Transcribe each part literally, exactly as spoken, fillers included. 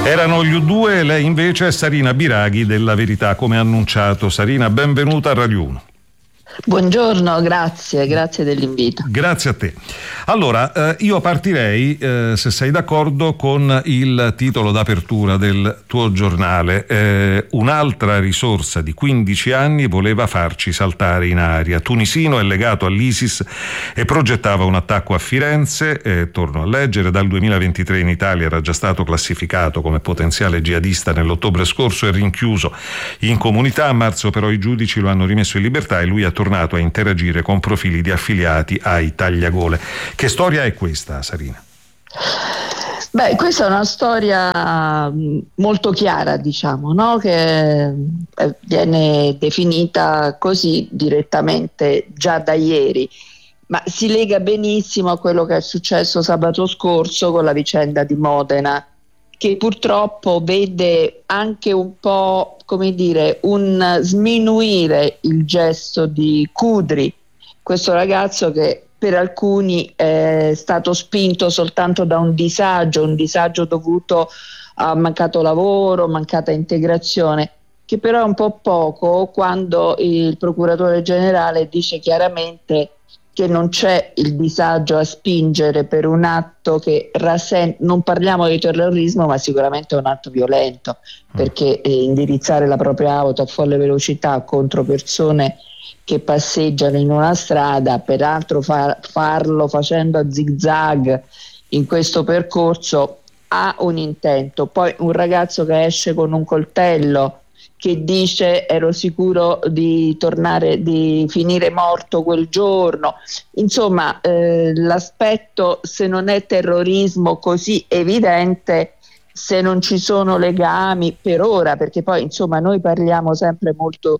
Erano gli U due, lei invece è Sarina Biraghi della Verità, come annunciato. Sarina, benvenuta a Radio uno. Buongiorno, grazie, grazie dell'invito. Grazie a te. Allora, eh, io partirei, eh, se sei d'accordo, con il titolo d'apertura del tuo giornale. Eh, un'altra risorsa di quindici anni voleva farci saltare in aria. Tunisino è legato all'ISIS e progettava un attacco a Firenze. Eh, torno a leggere, dal duemilaventitré in Italia era già stato classificato come potenziale jihadista nell'ottobre scorso e rinchiuso in comunità. A marzo però i giudici lo hanno rimesso in libertà e lui è tornato a interagire con profili di affiliati ai tagliagole. Che storia è questa, Sarina? Beh, questa è una storia molto chiara, diciamo, no? Che viene definita così direttamente già da ieri, ma si lega benissimo a quello che è successo sabato scorso con la vicenda di Modena, che purtroppo vede anche un po', come dire, un sminuire il gesto di Cudri, questo ragazzo che per alcuni è stato spinto soltanto da un disagio, un disagio dovuto a mancato lavoro, mancata integrazione, che però è un po' poco quando il procuratore generale dice chiaramente che non c'è il disagio a spingere per un atto che rasenta, non parliamo di terrorismo, ma sicuramente è un atto violento, perché eh, indirizzare la propria auto a folle velocità contro persone che passeggiano in una strada, peraltro far, farlo facendo a zigzag in questo percorso, ha un intento. Poi un ragazzo che esce con un coltello, che dice ero sicuro di tornare, di finire morto quel giorno, insomma eh, l'aspetto, se non è terrorismo così evidente, se non ci sono legami per ora, perché poi insomma noi parliamo sempre molto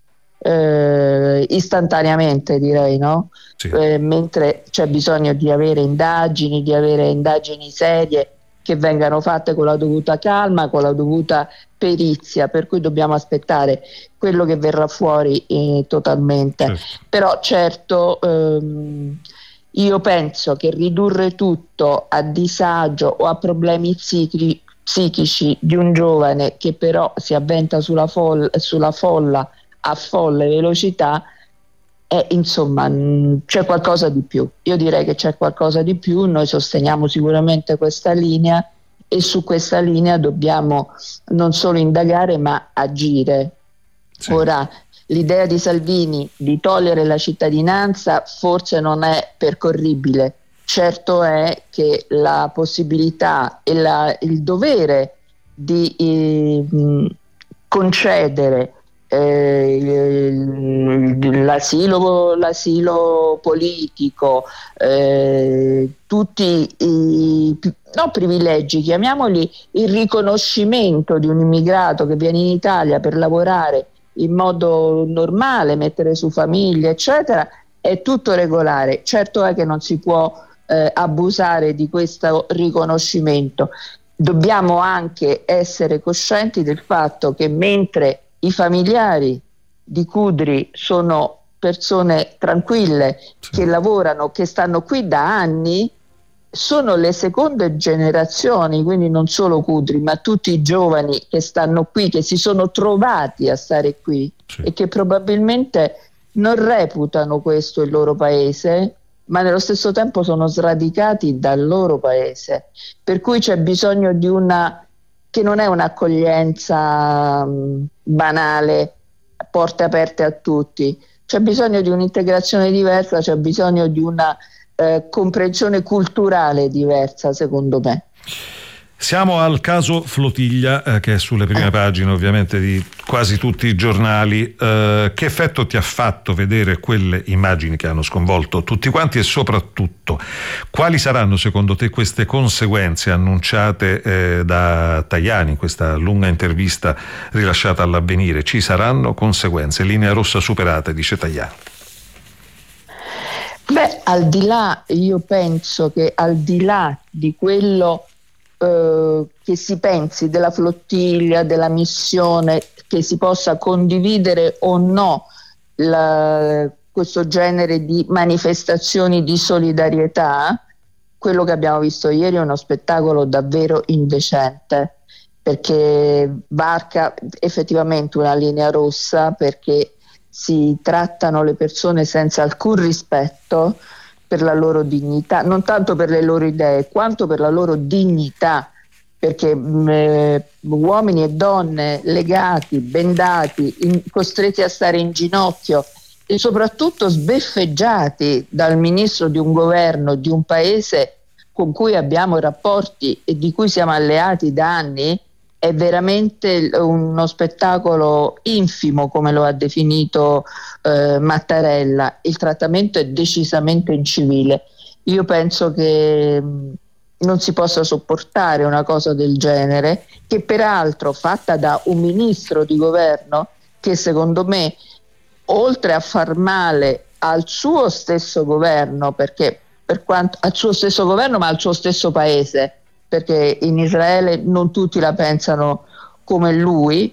eh, istantaneamente, direi, no? Sì. Eh, mentre c'è bisogno di avere indagini, di avere indagini serie che vengano fatte con la dovuta calma, con la dovuta perizia, per cui dobbiamo aspettare quello che verrà fuori eh, totalmente. Certo. Però certo ehm, io penso che ridurre tutto a disagio o a problemi psichi- psichici di un giovane che però si avventa sulla, fol- sulla folla a folle velocità, è, insomma, mh, c'è qualcosa di più. Io direi che c'è qualcosa di più, noi sosteniamo sicuramente questa linea e su questa linea dobbiamo non solo indagare ma agire. Sì. Ora, l'idea di Salvini di togliere la cittadinanza forse non è percorribile, certo è che la possibilità e la, il dovere di eh, mh, concedere Eh, l'asilo, l'asilo politico, eh, tutti i no, privilegi, chiamiamoli il riconoscimento di un immigrato che viene in Italia per lavorare in modo normale, mettere su famiglia, eccetera, è tutto regolare. Certo è che non si può eh, abusare di questo riconoscimento. Dobbiamo anche essere coscienti del fatto che mentre i familiari di Cudri sono persone tranquille, sì, che lavorano, che stanno qui da anni, sono le seconde generazioni, quindi non solo Cudri, ma tutti i giovani che stanno qui, che si sono trovati a stare qui, sì, e che probabilmente non reputano questo il loro paese, ma nello stesso tempo sono sradicati dal loro paese. Per cui c'è bisogno di una che non è un'accoglienza mh, banale, porte aperte a tutti, c'è bisogno di un'integrazione diversa, c'è bisogno di una eh, comprensione culturale diversa, secondo me. Siamo al caso Flotiglia, eh, che è sulle prime pagine ovviamente di quasi tutti i giornali. Eh, che effetto ti ha fatto vedere quelle immagini che hanno sconvolto tutti quanti, e soprattutto quali saranno secondo te queste conseguenze annunciate eh, da Tajani in questa lunga intervista rilasciata all'Avvenire? Ci saranno conseguenze, linea rossa superata, dice Tajani. Beh, al di là, io penso che al di là di quello Uh, che si pensi della flottiglia, della missione, che si possa condividere o no la, questo genere di manifestazioni di solidarietà, quello che abbiamo visto ieri è uno spettacolo davvero indecente, perché varca effettivamente una linea rossa, perché si trattano le persone senza alcun rispetto per la loro dignità, non tanto per le loro idee quanto per la loro dignità, perché eh, uomini e donne legati, bendati, in, costretti a stare in ginocchio e soprattutto sbeffeggiati dal ministro di un governo di un paese con cui abbiamo rapporti e di cui siamo alleati da anni, è veramente uno spettacolo infimo, come lo ha definito eh, Mattarella. Il trattamento è decisamente incivile. Io penso che mh, non si possa sopportare una cosa del genere, che peraltro fatta da un ministro di governo che secondo me, oltre a far male al suo stesso governo, perché per quanto al suo stesso governo ma al suo stesso paese, perché in Israele non tutti la pensano come lui,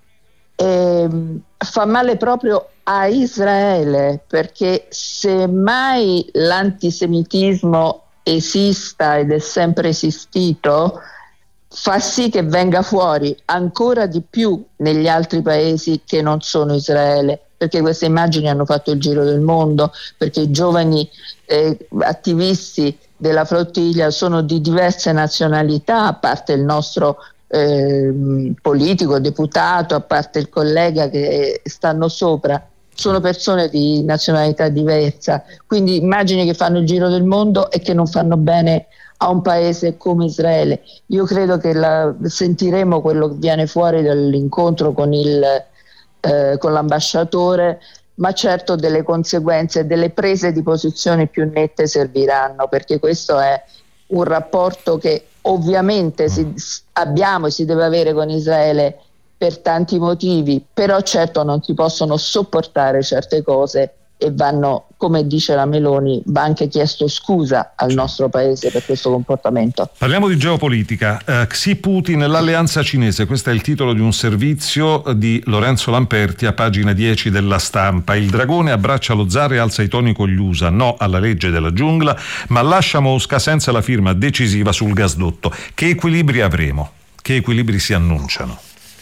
e fa male proprio a Israele, perché se mai l'antisemitismo esista ed è sempre esistito, fa sì che venga fuori ancora di più negli altri paesi che non sono Israele, perché queste immagini hanno fatto il giro del mondo, perché i giovani eh, attivisti della flottiglia sono di diverse nazionalità, a parte il nostro eh, politico, deputato, a parte il collega che stanno sopra, sono persone di nazionalità diversa, quindi immagini che fanno il giro del mondo e che non fanno bene a un paese come Israele. Io credo che la, sentiremo quello che viene fuori dall'incontro con, il, eh, con l'ambasciatore, ma certo delle conseguenze, delle prese di posizione più nette serviranno, perché questo è un rapporto che ovviamente si, abbiamo e si deve avere con Israele per tanti motivi, però certo non si possono sopportare certe cose e vanno, come dice la Meloni, va anche chiesto scusa al nostro paese per questo comportamento. Parliamo di geopolitica. Uh, Xi Putin, l'alleanza cinese, questo è il titolo di un servizio di Lorenzo Lamperti a pagina dieci della Stampa. Il dragone abbraccia lo zar e alza i toni con gli U S A, no alla legge della giungla, ma lascia Mosca senza la firma decisiva sul gasdotto. Che equilibri avremo? Che equilibri si annunciano?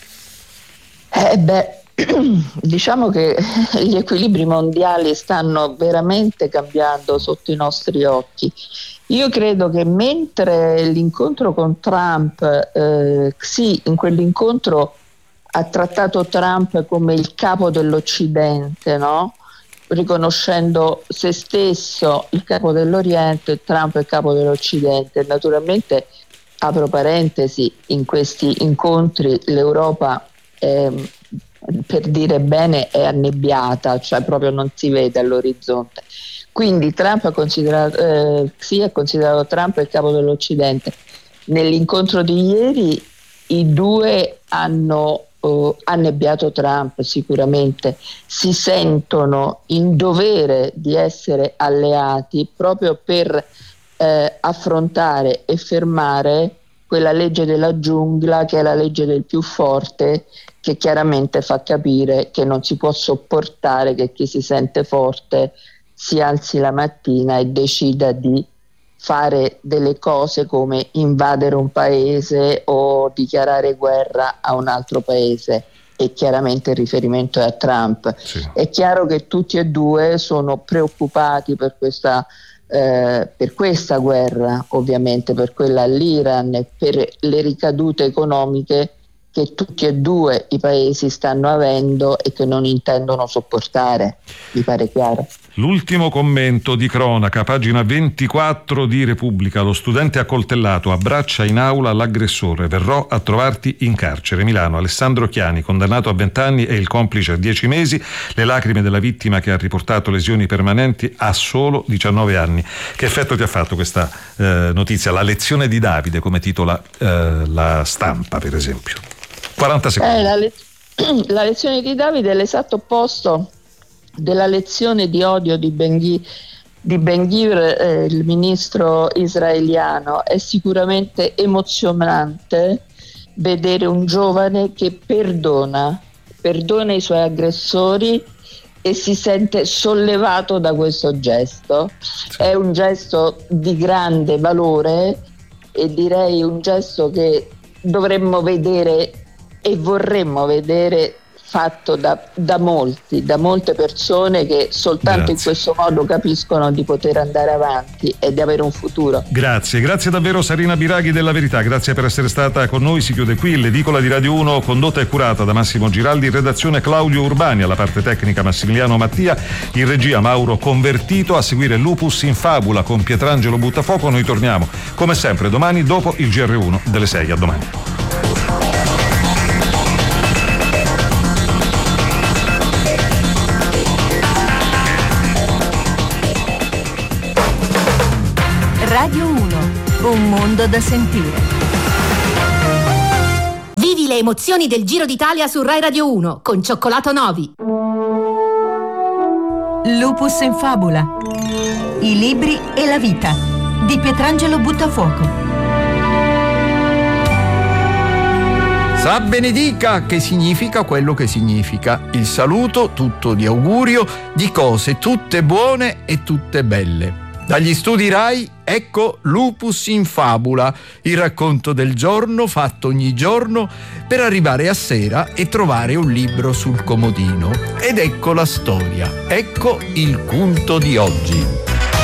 Eh beh, diciamo che gli equilibri mondiali stanno veramente cambiando sotto i nostri occhi. Io credo che mentre l'incontro con Trump, eh, sì, in quell'incontro ha trattato Trump come il capo dell'Occidente, no? Riconoscendo se stesso il capo dell'Oriente, Trump è il capo dell'Occidente. Naturalmente, apro parentesi, in questi incontri l'Europa eh, per dire bene è annebbiata, cioè proprio non si vede all'orizzonte. Quindi Trump ha considerato, eh, sì, ha considerato Trump il capo dell'Occidente. Nell'incontro di ieri i due hanno eh, annebbiato Trump sicuramente, si sentono in dovere di essere alleati proprio per eh, affrontare e fermare quella legge della giungla che è la legge del più forte, che chiaramente fa capire che non si può sopportare che chi si sente forte si alzi la mattina e decida di fare delle cose come invadere un paese o dichiarare guerra a un altro paese. E chiaramente il riferimento è a Trump. Sì. È chiaro che tutti e due sono preoccupati per questa Eh, per questa guerra, ovviamente per quella all'Iran e per le ricadute economiche che tutti e due i paesi stanno avendo e che non intendono sopportare. Mi pare chiaro. L'ultimo commento di cronaca, pagina ventiquattro di Repubblica. Lo studente accoltellato abbraccia in aula l'aggressore. Verrò a trovarti in carcere. Milano. Alessandro Chiani, condannato a venti anni e il complice a dieci mesi. Le lacrime della vittima che ha riportato lesioni permanenti a solo diciannove anni. Che effetto ti ha fatto questa eh, notizia? La lezione di Davide, come titola eh, la Stampa, per esempio. quaranta secondi. Eh, la, le- la lezione di Davide è l'esatto opposto della lezione di odio di Ben-Gvir, di Ben-Gvir eh, il ministro israeliano. È sicuramente emozionante vedere un giovane che perdona, perdona i suoi aggressori e si sente sollevato da questo gesto. Sì. È un gesto di grande valore e direi un gesto che dovremmo vedere e vorremmo vedere fatto da, da molti, da molte persone che soltanto Grazie. in questo modo capiscono di poter andare avanti e di avere un futuro. Grazie, grazie davvero Sarina Biraghi della Verità, grazie per essere stata con noi. Si chiude qui l'edicola di Radio uno, condotta e curata da Massimo Giraldi, in redazione Claudio Urbani, alla parte tecnica Massimiliano Mattia, in regia Mauro Convertito. A seguire Lupus in Fabula con Pietrangelo Buttafuoco. Noi torniamo come sempre domani dopo il G R uno delle sei. A domani. Radio uno, un mondo da sentire. Vivi le emozioni del Giro d'Italia su Rai Radio uno con Cioccolato Novi. Lupus in Fabula. I libri e la vita di Pietrangelo Buttafuoco. Sa benedica, che significa quello che significa. Il saluto tutto di augurio di cose tutte buone e tutte belle. Dagli studi Rai, ecco Lupus in Fabula, il racconto del giorno fatto ogni giorno per arrivare a sera e trovare un libro sul comodino. Ed ecco la storia, ecco il punto di oggi.